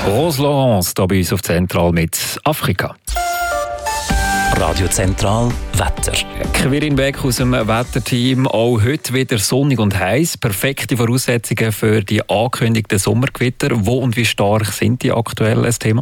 Rose Laurence hier bei uns auf Zentral mit Afrika. Radio Zentral Wetter. Quirin Beck aus dem Wetterteam. Auch heute wieder sonnig und heiß. Perfekte Voraussetzungen für die angekündigten Sommergewitter. Wo und wie stark sind die aktuell ein Thema?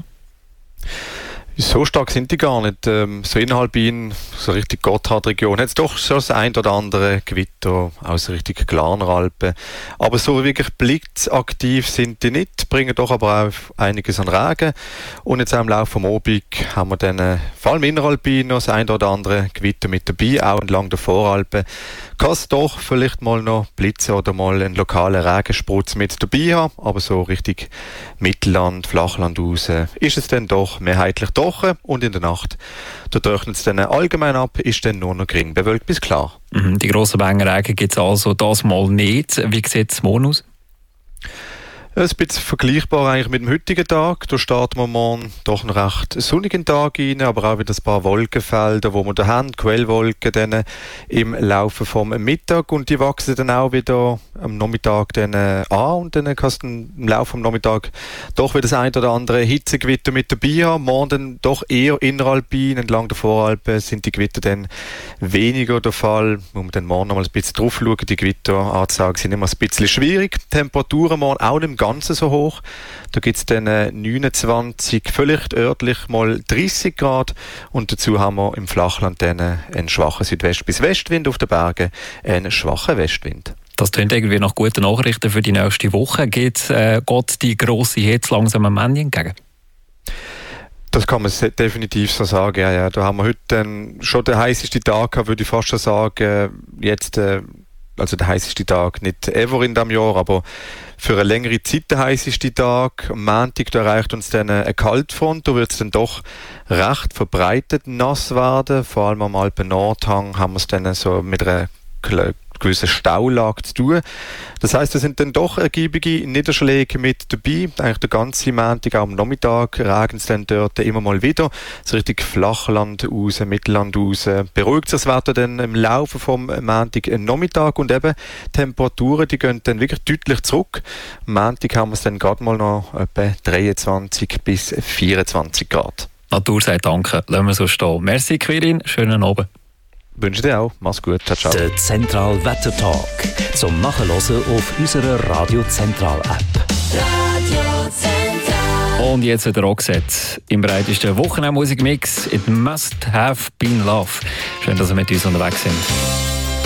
So stark sind die gar nicht. So innerhalb in so richtig Gotthardregion hat es doch schon das ein oder andere Gewitter aus richtig Glarner Alpen. Aber so wirklich blitzaktiv sind die nicht, bringen doch aber auch einiges an Regen. Und jetzt auch im Laufe des Abends haben wir dann vor allem inneralpin noch das ein oder andere Gewitter mit dabei, auch entlang der Voralpen. Kann es doch vielleicht mal noch Blitze oder mal einen lokalen Regensprutz mit dabei haben, aber so richtig Mittelland, Flachland raus ist es dann doch mehrheitlich trocken und in der Nacht, da trocknet es dann allgemein ab, ist dann nur noch gering bewölkt bis klar. Die grossen Mengen Regen gibt es also das mal nicht. Wie sieht es morgen aus? Ein bisschen vergleichbar eigentlich mit dem heutigen Tag. Da starten wir morgen doch einen recht sonnigen Tag rein, aber auch wieder ein paar Wolkenfelder, wo wir da haben, Quellwolken dann im Laufe vom Mittag, und die wachsen dann auch wieder am Nachmittag dann an, und dann kannst du im Laufe vom Nachmittag doch wieder das ein oder andere Hitzegewitter mit dabei haben. Morgen dann doch eher inneralpin, entlang der Voralpen sind die Gewitter dann weniger der Fall. Muss man dann morgen noch mal ein bisschen drauf schauen, die Gewitteransagen sind immer ein bisschen schwierig. Temperaturen morgen auch nicht Ganze so hoch. Da gibt es dann 29, vielleicht örtlich mal 30 Grad, und dazu haben wir im Flachland dann einen schwachen Südwest- bis Westwind, auf den Bergen einen schwachen Westwind. Das klingt irgendwie nach guten Nachrichten für die nächste Woche. Geht die grosse Hitze langsam am Ende entgegen? Das kann man definitiv so sagen. Ja. Da haben wir heute dann schon den heißesten Tag gehabt, würde ich fast schon sagen. Jetzt also der heißeste Tag, nicht ever in diesem Jahr, aber für eine längere Zeit der heißeste Tag. Am Montag, da erreicht uns dann eine Kaltfront, da wird es dann doch recht verbreitet nass werden. Vor allem am Alpen-Nordhang haben wir es dann so mit einer gewissen Staulage zu tun. Das heisst, es sind dann doch ergiebige Niederschläge mit dabei. Eigentlich der ganze Montag, auch am Nachmittag, regnet es dann dort immer mal wieder. So richtig Flachland raus, Mittelland raus. Beruhigt sich das Wetter dann im Laufe vom Montag Nachmittag, und eben Temperaturen, die gehen dann wirklich deutlich zurück. Am Montag haben wir es dann gerade mal noch etwa 23 bis 24 Grad. Natur sagt Danke, lassen wir so stehen. Merci Quirin, schönen Abend. Wünsche dir auch. Mach's gut. Ciao, ciao. Der Zentral Wetter Talk. Zum Nachhören auf unserer Radio Zentral App. Radio Zentral. Und jetzt wieder Roxette im breitesten Wochenendmusikmix. It must have been love. Schön, dass ihr mit uns unterwegs sind.